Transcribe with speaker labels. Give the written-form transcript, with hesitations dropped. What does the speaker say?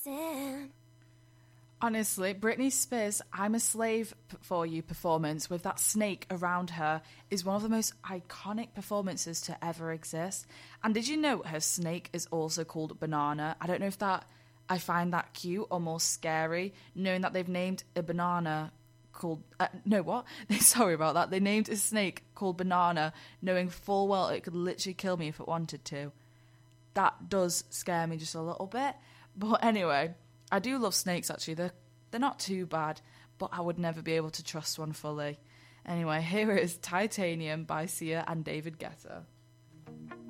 Speaker 1: dancing.
Speaker 2: Honestly, Britney Spears' I'm a Slave for You performance with that snake around her is one of the most iconic performances to ever exist. And did you know her snake is also called Banana? I don't know if I find that cute or more scary, knowing that they've named a banana called... Sorry about that. They named a snake called Banana, knowing full well it could literally kill me if it wanted to. That does scare me just a little bit. But anyway... I do love snakes, actually. They're not too bad, but I would never be able to trust one fully. Anyway, here is Titanium by Sia and David Guetta.